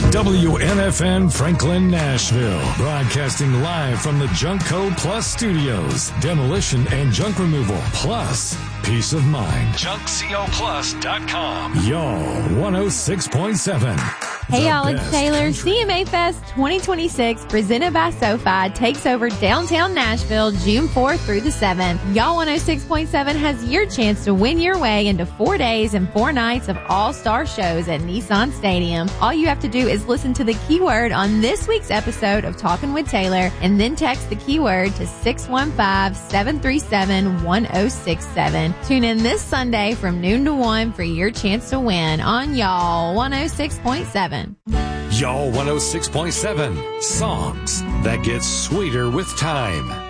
WNFN Franklin, Nashville. Broadcasting live from the Junkco Plus Studios. Demolition and junk removal plus peace of mind. JunkCoPlus.com. Y'all 106.7. Hey y'all, it's Taylor. CMA Fest 2026 presented by SoFi takes over downtown Nashville June 4th through the 7th. Y'all 106.7 has your chance to win your way into 4 days and 4 nights of all-star shows at Nissan Stadium. All you have to do is listen to the keyword on this week's episode of Talking with Taylor and then text the keyword to 615-737-1067. Tune in this Sunday from noon to 1 for your chance to win on Y'all 106.7. Y'all 106.7. Songs that get sweeter with time.